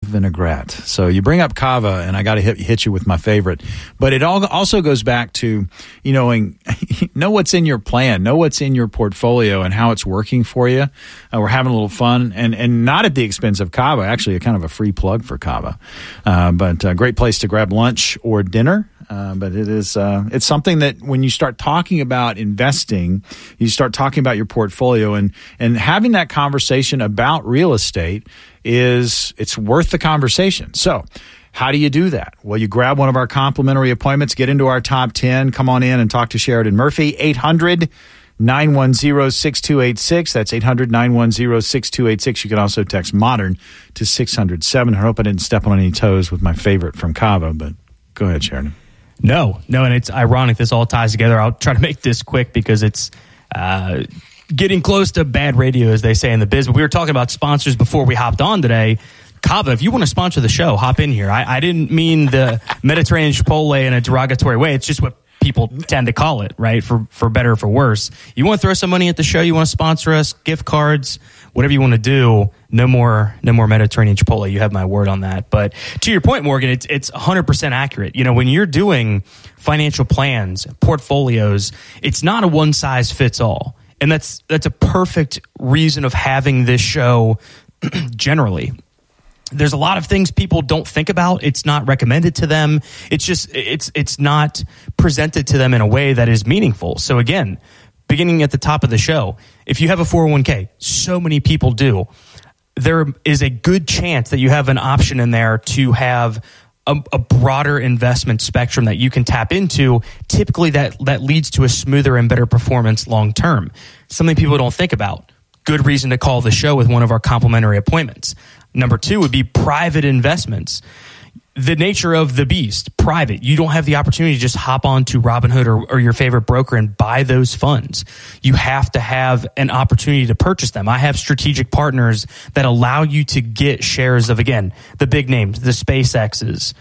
vinaigrette. So you bring up Cava, and I got to hit you with my favorite. But it also goes back to, know what's in your plan, know what's in your portfolio and how it's working for you. We're having a little fun, and not at the expense of Cava. Actually, a kind of a free plug for Cava. But a great place to grab lunch or dinner. But it's something that when you start talking about investing, you start talking about your portfolio and having that conversation about real estate it's worth the conversation. So how do you do that? Well, you grab one of our complimentary appointments, get into our top 10, come on in and talk to Sheridan Murphy, 800-910-6286. That's 800-910-6286. You can also text MODERN to 600-700. I hope I didn't step on any toes with my favorite from Cava, but go ahead, Sheridan. No, and it's ironic. This all ties together. I'll try to make this quick because it's getting close to bad radio, as they say in the biz. But we were talking about sponsors before we hopped on today. Cava, if you want to sponsor the show, hop in here. I didn't mean the Mediterranean Chipotle in a derogatory way. It's just what people tend to call it, right? For better or for worse. You want to throw some money at the show, you want to sponsor us, gift cards, whatever you want to do. No more Mediterranean Chipotle. You have my word on that. But to your point, Morgan, it's 100% accurate. When you're doing financial plans, portfolios, it's not a one size fits all. And that's a perfect reason of having this show generally. There's a lot of things people don't think about. It's not recommended to them. It's just, it's not presented to them in a way that is meaningful. So again, beginning at the top of the show, if you have a 401k, so many people do, there is a good chance that you have an option in there to have a broader investment spectrum that you can tap into. Typically that leads to a smoother and better performance long term. Something people don't think about. Good reason to call the show with one of our complimentary appointments. Number 2 would be private investments. The nature of the beast, private. You don't have the opportunity to just hop on to Robinhood or your favorite broker and buy those funds. You have to have an opportunity to purchase them. I have strategic partners that allow you to get shares of, again, the big names, the SpaceXs,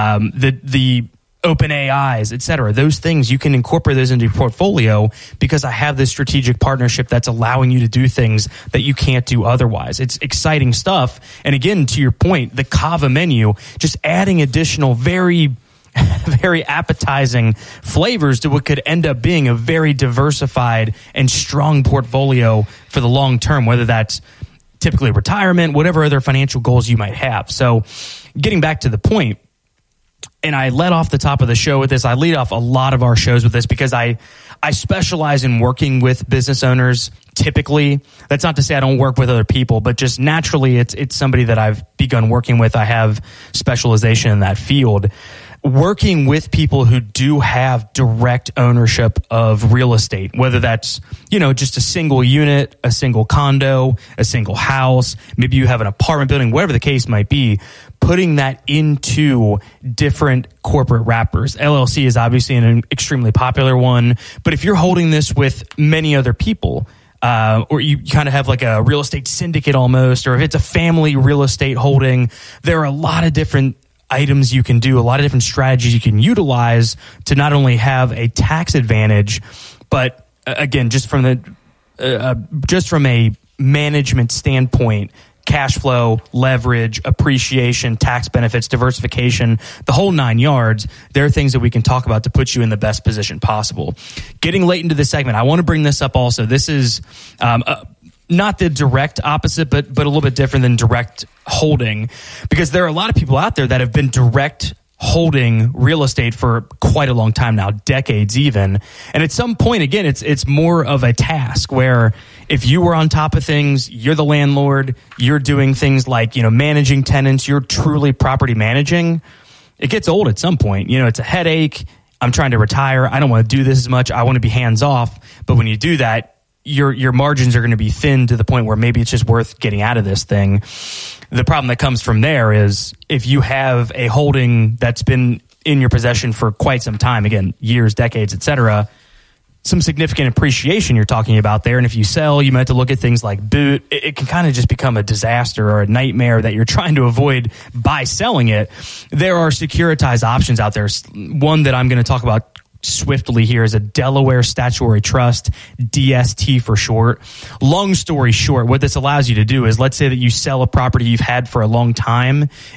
the OpenAIs, et cetera. Those things, you can incorporate those into your portfolio because I have this strategic partnership that's allowing you to do things that you can't do otherwise. It's exciting stuff. And again, to your point, the Cava menu, just adding additional very, very appetizing flavors to what could end up being a very diversified and strong portfolio for the long term, whether that's typically retirement, whatever other financial goals you might have. So getting back to the point, and I led off the top of the show with this. I lead off a lot of our shows with this because I specialize in working with business owners. Typically, that's not to say I don't work with other people, but just naturally, it's somebody that I've begun working with. I have specialization in that field. Working with people who do have direct ownership of real estate, whether that's, just a single unit, a single condo, a single house, maybe you have an apartment building, whatever the case might be, putting that into different corporate wrappers. LLC is obviously an extremely popular one, but if you're holding this with many other people, or you kind of have like a real estate syndicate almost, or if it's a family real estate holding, there are a lot of different items you can do, a lot of different strategies you can utilize to not only have a tax advantage, but again, just from a management standpoint, cash flow, leverage, appreciation, tax benefits, diversification, the whole 9 yards. There are things that we can talk about to put you in the best position possible. Getting late into this segment, I want to bring this up also. This is not the direct opposite, but a little bit different than direct holding, because there are a lot of people out there that have been direct holding real estate for quite a long time now, decades even. And at some point, again, it's more of a task where if you were on top of things, you're the landlord, you're doing things like, managing tenants, you're truly property managing. It gets old at some point. It's a headache. I'm trying to retire. I don't want to do this as much. I want to be hands off. But when you do that, your margins are going to be thin to the point where maybe it's just worth getting out of this thing. The problem that comes from there is if you have a holding that's been in your possession for quite some time, again, years, decades, et cetera, some significant appreciation you're talking about there. And if you sell, you might have to look at things like boot. It can kind of just become a disaster or a nightmare that you're trying to avoid by selling it. There are securitized options out there. One that I'm going to talk about swiftly here is a Delaware Statutory Trust, DST for short. Long story short, what this allows you to do is, let's say that you sell a property you've had for a long time